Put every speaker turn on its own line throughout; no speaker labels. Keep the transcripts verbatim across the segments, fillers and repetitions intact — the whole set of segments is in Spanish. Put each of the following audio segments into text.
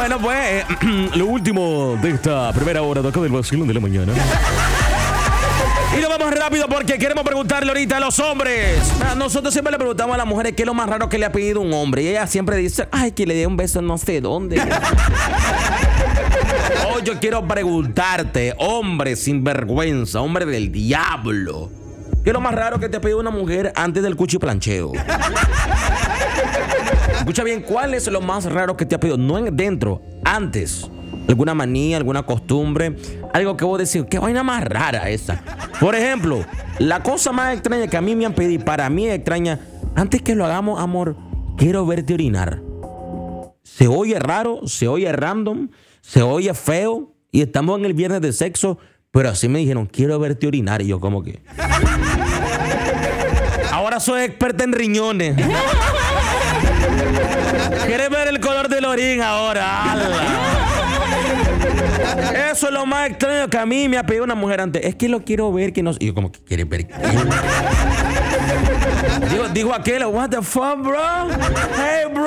Bueno, pues, eh, lo último de esta primera hora de acá del vacilón de la mañana. Y nos vamos rápido porque queremos preguntarle ahorita a los hombres. Nosotros siempre le preguntamos a las mujeres qué es lo más raro que le ha pedido un hombre. Y ella siempre dice, ay, que le dé un beso no sé dónde. Hoy yo quiero preguntarte, hombre sinvergüenza, hombre del diablo, ¿qué es lo más raro que te ha pedido una mujer antes del cuchiplancheo? Escucha bien, ¿cuál es lo más raro que te ha pedido? No en, dentro, antes. ¿Alguna manía, alguna costumbre? Algo que vos decís, qué vaina más rara esa. Por ejemplo, la cosa más extraña que a mí me han pedido, para mí es extraña, antes que lo hagamos, amor, quiero verte orinar. Se oye raro, se oye random, se oye feo, y estamos en el viernes de sexo, pero así me dijeron, quiero verte orinar, y yo como que... Ahora soy experta en riñones. ¿Quieres ver el color del orín ahora? ¡Ala! Eso es lo más extraño que a mí me ha pedido una mujer antes. Es que lo quiero ver, que no... Y yo como que, ¿quieres ver qué? Digo, dijo aquel, what the fuck, bro? Hey, bro.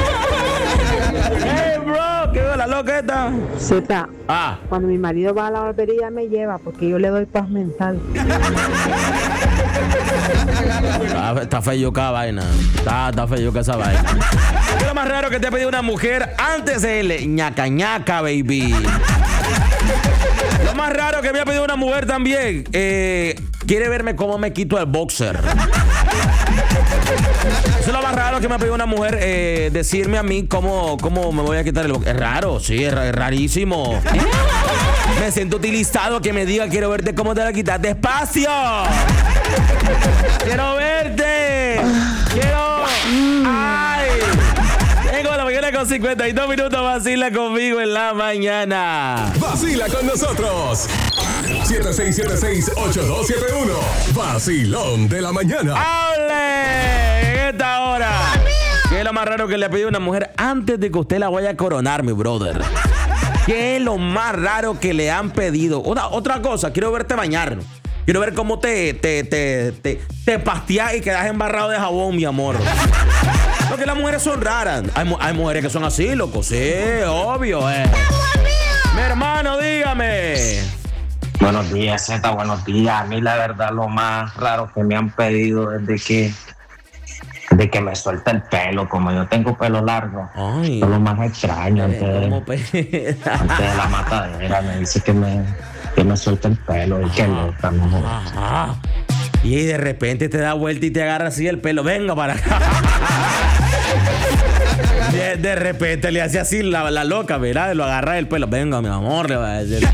Hey, bro. ¿Qué la loca esta?
Zeta,
ah.
Cuando mi marido va a la barbería me lleva porque yo le doy paz mental.
Ah, está feo cada vaina. Está, está feo que esa vaina. ¿Qué es lo más raro que te ha pedido una mujer antes del ñaca ñaca, baby? Lo más raro que me ha pedido una mujer también, eh, quiere verme cómo me quito el boxer. Eso es lo más raro que me ha pedido una mujer, eh, decirme a mí cómo, cómo me voy a quitar el boxer. Es raro, sí, es, es rarísimo. Me siento utilizado que me diga, quiero verte cómo te la quitas. ¡Despacio! ¡Quiero verte! ¡Quiero! ¡Ay! Vengo a la mañana con cincuenta y dos minutos. Vacila conmigo en la mañana.
Vacila con nosotros. siete seis siete seis, ocho dos siete uno. Vacilón de la mañana.
¡Hable! En esta hora. ¿Qué es lo más raro que le ha pedido una mujer antes de que usted la vaya a coronar, mi brother? ¿Qué es lo más raro que le han pedido? Una, otra cosa, quiero verte bañar. Quiero ver cómo te, te, te, te, te pasteas y quedas embarrado de jabón, mi amor. Porque las mujeres son raras. Hay, hay mujeres que son así, loco. Sí, obvio, eh. Mi hermano, dígame.
Buenos días, Zeta, buenos días. A mí la verdad lo más raro que me han pedido es de que, de que me suelte el pelo. Como yo tengo pelo largo,
Ay.
es lo más extraño. Antes,
¿Cómo
de, antes de la matadera me dice que me, que me suelte el pelo. Y que loca, no.
Ajá. Y de repente te da vuelta y te agarra así el pelo. Venga para acá. De, de repente le hace así la, la loca, ¿verdad? Lo agarra el pelo. Venga, mi amor, le va a decir.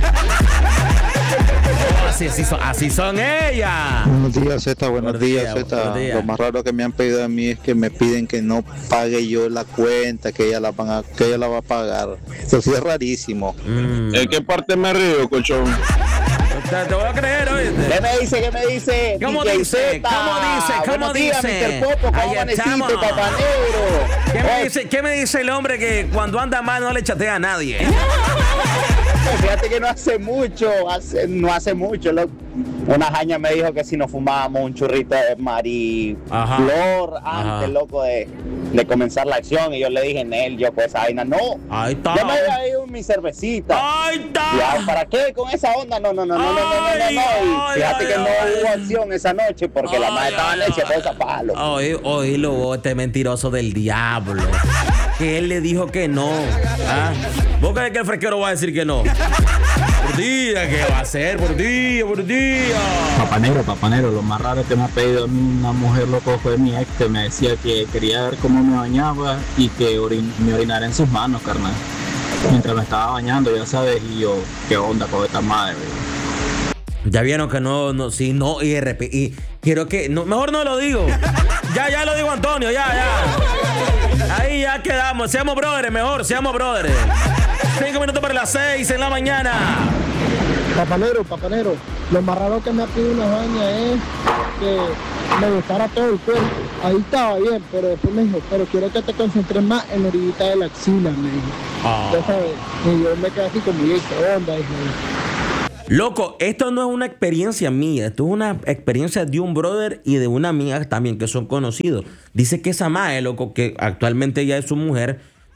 Oh, así, así, son, así son ellas.
Buenos días, Zeta. Buenos,
Buenos
días,
días,
Zeta.
buenos días.
Lo más raro que me han pedido a mí es que me piden que no pague yo la cuenta, que ella la, van a, que ella la va a pagar. Eso sí es rarísimo.
Mm.
¿En qué parte me río, colchón?
Te, te voy a creer, oíste.
¿Qué me dice? ¿Qué me dice?
¿Cómo
D J
dice?
Zeta.
¿Cómo dice? ¿Cómo
Buenos días,
dice?
mister Popo, ¿cómo
Ahí
amaneciste,
estamos.
papá negro?
¿Qué me,
Oh,
dice, ¿Qué me dice el hombre que cuando anda mal no le chatea a nadie?
Fíjate que no hace mucho, hace, no hace mucho. Lo, una jaña me dijo que si nos fumábamos un churrito de mariflor antes, loco, de, de comenzar la acción. Y yo le dije, Nel, yo con esa vaina, no.
Ahí está.
Yo me voy a ir mi cervecita.
Ahí está.
Ya, ¿para qué con esa onda? No, no, no, no, no, no, no, no, no. Y fíjate
ay,
que no
ay,
hubo
ay.
acción esa noche porque
Ay,
la madre estaba
ay,
necia
ay.
con esa palo.
Oí, oílo, este mentiroso del diablo. Que él le dijo que no. ¿Ah? ¿Vos crees que el fresquero va a decir que no? Por día, ¿qué va a hacer? Por día, por día.
Papanero, papanero, lo más raro que me ha pedido una mujer loco fue mi ex, que me decía que quería ver cómo me bañaba y que orin- me orinara en sus manos, carnal. Mientras me estaba bañando, ya sabes, y yo, ¿qué onda con esta madre?
Ya vieron que no, no, sí, no, y, rep- y quiero que, no, mejor no lo digo. Ya, ya lo digo, Antonio, ya, ya. Ahí ya quedamos, seamos brothers, mejor, seamos brothers. Cinco minutos para las seis en la mañana.
Papanero, papanero, lo más raro que me ha pedido una baña es que me gustara todo el cuerpo. Ahí estaba bien, pero después me dijo, pero quiero que te concentres más en la orillita de la axila, me dijo.
Oh.
Ya sabes, y yo me quedé así como, ¿y qué onda? Dije,
Loco, esto no es una experiencia mía, esto es una experiencia de un brother y de una amiga también que son conocidos. Dice que esa mae, loco, que actualmente ella es su mujer,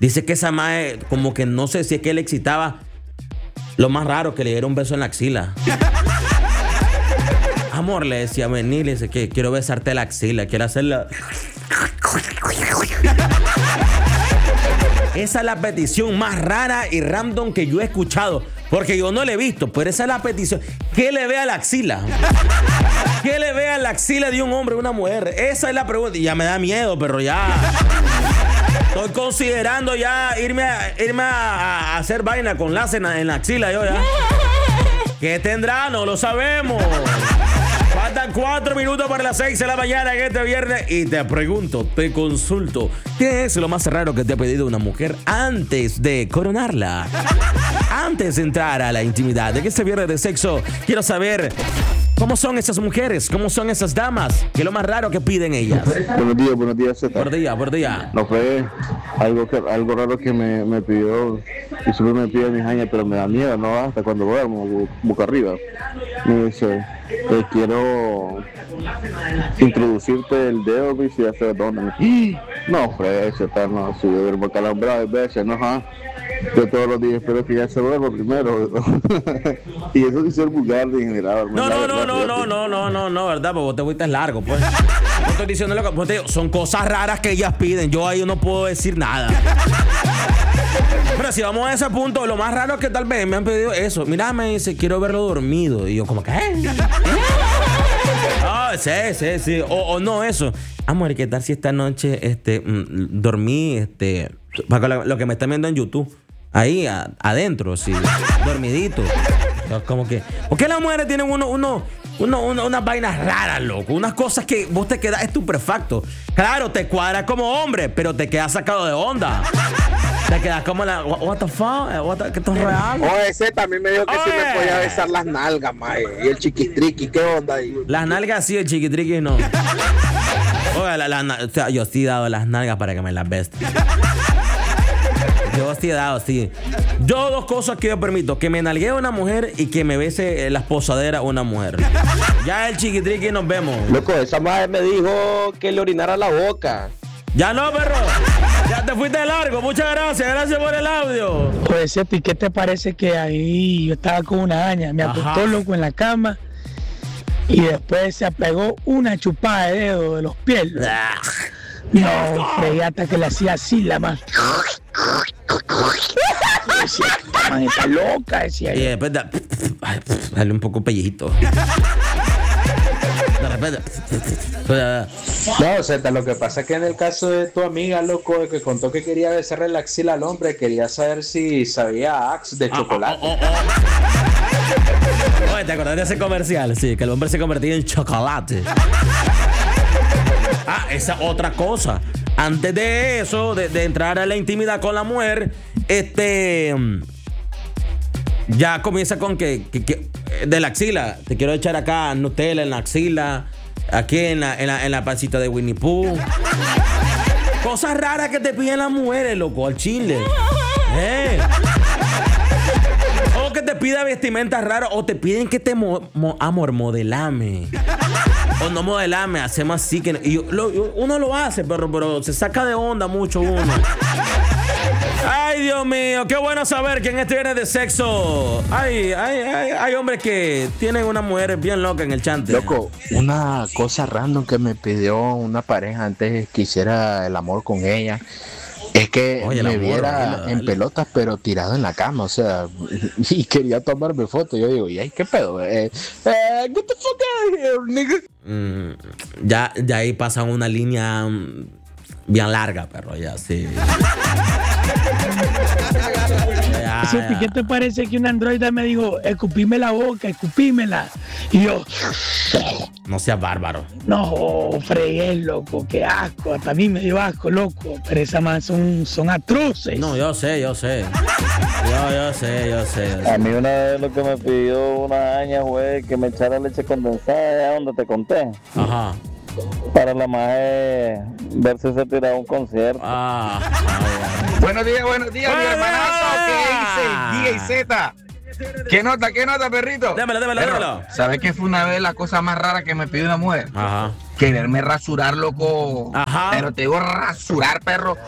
Dice que esa mae, como que no sé si es que le excitaba. Lo más raro, que le diera un beso en la axila. Amor, le decía, vení, le dice que quiero besarte la axila, quiero hacerla. Esa es la petición más rara y random que yo he escuchado. Porque yo no la he visto, pero esa es la petición. ¿Qué le ve a la axila? ¿Qué le ve a la axila de un hombre o una mujer? Esa es la pregunta. Y ya me da miedo, pero ya. Estoy considerando ya irme a, irme a, a hacer vaina con láser en, en la axila yo ya. ¿Qué tendrá? No lo sabemos. Faltan cuatro minutos para las seis de la mañana en este viernes. Y te pregunto, te consulto, ¿qué es lo más raro que te ha pedido una mujer antes de coronarla? Antes de entrar a la intimidad de que este viernes de sexo, quiero saber cómo son esas mujeres, cómo son esas damas, qué es lo más raro que piden ellas.
Buenos días, buenos días, Zeta.
Por día, por día.
No fue algo que algo raro que me, me pidió, y siempre me pide mis años, pero me da miedo, ¿no? Hasta cuando duermo, boca arriba. Me dice, eh, quiero introducirte el dedo, y si hace dónde. No, Fred, Zeta, no, si yo duermo calambrado veces, no, ajá. Yo todos los días espero que ya se duerma primero. Y eso es ser vulgar de general.
No, no, no, no, no, no, no, no, no, ¿verdad? Porque vos te fuiste largo, pues. No estoy diciendo lo que pues te digo, son cosas raras que ellas piden. Yo ahí no puedo decir nada. Pero si vamos a ese punto, lo más raro es que tal vez me han pedido eso. Mira, me dice, quiero verlo dormido. Y yo como, ¿qué? Ah, sí, sí, sí. O, o no, eso. Amor, ¿qué tal si esta noche este, mm, dormí, este, para lo, lo que me están viendo en YouTube? Ahí a, adentro, sí, dormidito. Entonces, como que, ¿por qué las mujeres tienen uno, uno, uno, uno, unas vainas raras, loco? Unas cosas que vos te quedas estupefacto. Claro, te cuadra como hombre, pero te quedas sacado de onda. Te quedas como la, what the fuck, what the, ¿qué esto es real?
O ese también me dijo que sí me podía besar las nalgas, mae. Y el chiquitriqui, ¿qué onda ahí?
Las nalgas sí, el chiquitriqui no. Oiga, la, la, o sea, yo sí he dado las nalgas para que me las beses. Yo sí he dado, sí. Yo dos cosas que yo permito: que me nalguee una mujer y que me bese las posaderas una mujer. Ya el chiquitriqui nos vemos.
Loco, esa madre me dijo que le orinara la boca.
Ya no, perro. Ya te fuiste de largo. Muchas gracias. Gracias por el audio.
Pues, Sepi, ¿qué te parece que ahí yo estaba con una daña? Me acostó loco en la cama y después se apegó una chupada de dedo de los pies. No, freía hasta que le hacía así la más. Decía, man, está loca, decía.
Y después da, dale un poco pellejito. De repente.
No, Zeta, lo que pasa es que en el caso de tu amiga, loco, que contó que quería besarle la axila al hombre, quería saber si sabía Axe de chocolate.
Oh, oh, oh, oh. Oye, ¿te acordás de ese comercial? Sí, que el hombre se convertía en chocolate. Ah, esa otra cosa. Antes de eso, de, de entrar a la intimidad con la mujer, este ya comienza con que, que, que de la axila. Te quiero echar acá Nutella en la axila, aquí en la, en la, en la pancita de Winnie Pooh. Cosas raras que te piden las mujeres, loco, al chile. Eh. O que te pida vestimentas raras, o te piden que te mo, mo, amor, modelame. O no modelame, hacemos así que y yo, lo, uno lo hace, pero, pero se saca de onda mucho uno. Ay, Dios mío, qué bueno saber que en este viernes de sexo hay, hay, hay, hay hombres que tienen una mujer bien loca en el chante.
Loco, una cosa random que me pidió una pareja antes que hiciera el amor con ella es que Oye, me amor, viera dale, dale. en pelotas, pero tirado en la cama, o sea, y quería tomarme fotos. Yo digo, ¿y ay, qué pedo? Eh, eh, get the fuck out of here, nigga.
Mm, ya, ya ahí pasan una línea um, bien larga, perro, ya, sí.
Ya, ya. ¿Qué te parece que un androide me dijo, escupime la boca, escupímela? Y yo,
no seas bárbaro.
No, fregué, loco, qué asco. Hasta a mí me dio asco, loco. Pero esas más son, son atroces.
No, yo sé, yo sé. Yo, yo sé, yo sé, yo sé.
A mí una vez lo que me pidió una aña fue que me echara leche condensada allá donde te conté.
Ajá.
Para la maje ver si se tiraba un concierto.
Ah,
buenos días, buenos días, mi hermanazo. ¿Qué dice? D J Z. ¿Qué nota, qué nota, perrito?
Démelo, démelo,
Pero,
démelo.
¿sabes qué fue una vez la cosa más rara que me pidió una mujer?
Ajá.
Quererme rasurar, loco.
Ajá.
Pero te digo rasurar, perro.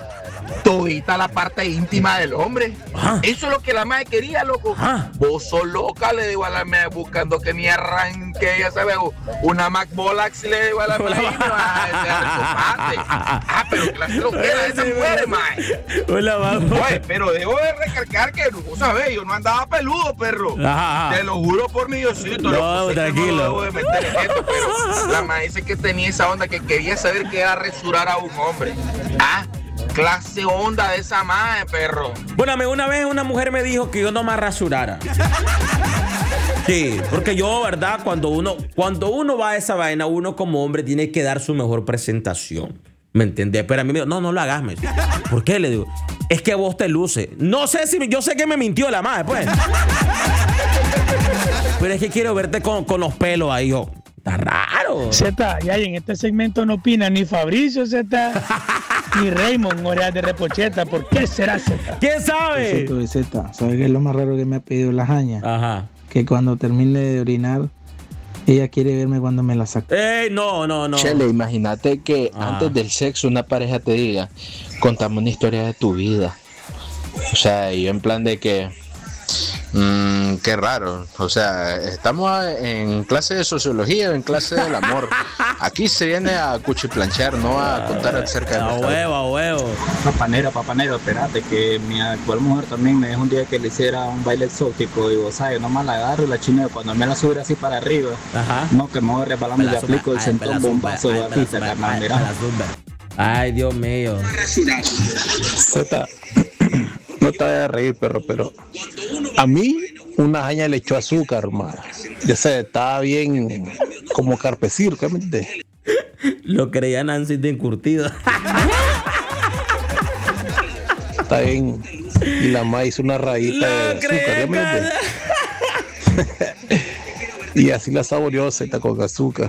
todita la parte íntima del hombre.
Ajá.
Eso es lo que la madre quería, loco.
Ajá.
Vos sos loca, le digo a la madre, buscando que me arranque, ya sabes, una McBolax, le digo a la madre, y me va a hacer su parte. Ah, pero que la loquera esa mujer, madre.
Hola, vamos.
Oye, pero debo de recalcar que, vos sabés, yo no andaba peludo, perro.
Ajá, ajá.
Te lo juro por mi Diosito.
No,
loco,
tranquilo.
No debo de meter en esto, pero la madre dice que tenía esa onda que quería saber qué era resurar a un hombre. Ah, clase onda de esa madre, perro.
Bueno, amigo, una vez una mujer me dijo que yo no me rasurara. Sí, porque yo, ¿verdad? Cuando uno, cuando uno va a esa vaina, uno como hombre tiene que dar su mejor presentación. ¿Me entendés? Pero a mí me dijo, no, no lo hagas, me dijo. ¿Por qué? Le digo, es que vos te luces. No sé si, yo sé que me mintió la madre, pues. Pero es que quiero verte con, con los pelos ahí, yo. Está raro.
Z, ya en este segmento no opina ni Fabricio Z, ni Raymond Oreal de Repocheta. ¿Por qué será Z?
¿Quién sabe?
Z, ¿sabes qué es lo más raro que me ha pedido la jaña?
Ajá.
Que cuando termine de orinar, ella quiere verme cuando me la saque.
Ey, no, no, no.
Chele, imagínate que
Ah.
antes del sexo una pareja te diga, contame una historia de tu vida. O sea, yo en plan de que, mmm, qué raro. O sea, estamos en clase de sociología o en clase del amor. Aquí se viene a cuchiplanchar, no a contar acerca de
A
nuestra
huevo, a huevo.
Papanero, papanero, espérate, que mi actual mujer también me dijo un día que le hiciera un baile exótico. Y vos sabes, nomás la agarro y la chino cuando me la sube así para arriba.
Ajá.
No, que me voy resbalando y le
Pela zumba,
aplico el
ay,
sentón
pela zumba,
bombazo
ay,
de
pela
pizza,
zumba,
carnal,
ay,
mira.
pela zumba. Ay, Dios mío.
Z, no te vayas a reír, perro, pero a mí una jaña le echó azúcar, hermano. Ya sé, estaba bien como carpecir, ¿qué me entiendes?
Lo creía Nancy de encurtido.
Está bien. Y la ma hizo una rayita de azúcar, ¿ya me entiendes? Y así la saboreó Z con azúcar.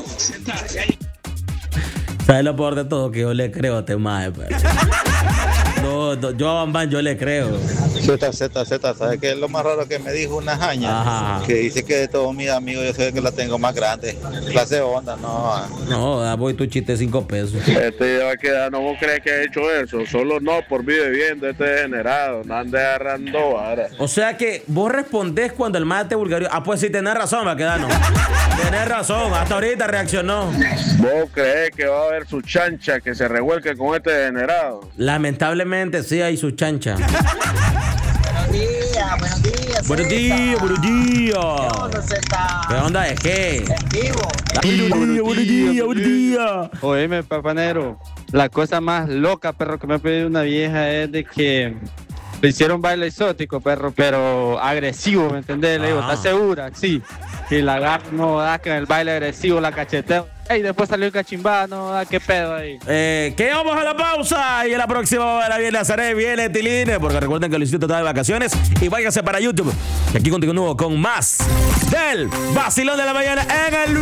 ¿Sabes lo peor de todo? Que yo le creo a este mae, pues. No, no, yo a Bambán yo le creo.
Z, Z, Z, ¿sabes qué es lo más raro que me dijo una jaña?
Ajá.
Que dice que de todos mis amigos yo soy el que la tengo más grande. Clase onda, no.
No, da voy tu chiste de cinco pesos.
Este ya va a quedar, no vos crees que ha hecho eso, solo no por vive bien de este degenerado, no ande agarrando vara.
O sea que vos respondés cuando el mae te vulgarió. Ah, pues sí, tenés razón, va a quedar, no. Tenés razón, hasta ahorita reaccionó.
¿Vos crees que va a haber su chancha que se revuelque con este degenerado?
Lamentablemente sí hay su chancha.
Buenos días, buenos días.
Buenos días, buenos días.
¿Qué onda, Z?
¿Qué onda es qué?
En vivo.
Buenos días, buenos días, buenos días.
Oíme, papanero, la cosa más loca, perro, que me ha pedido una vieja es de que le hicieron baile exótico, perro, pero agresivo, ¿me entendés? Le digo, ¿estás segura? Sí. Y la agarro, no da que en el baile agresivo la cacheteo. Y después salió cachimbada, no da qué pedo ahí.
Eh, que vamos a la pausa y en la próxima hora viene Azaré, viene Tiline, porque recuerden que Luisito está de vacaciones y váyanse para YouTube. Y aquí continúo con más del Vacilón de la Mañana en el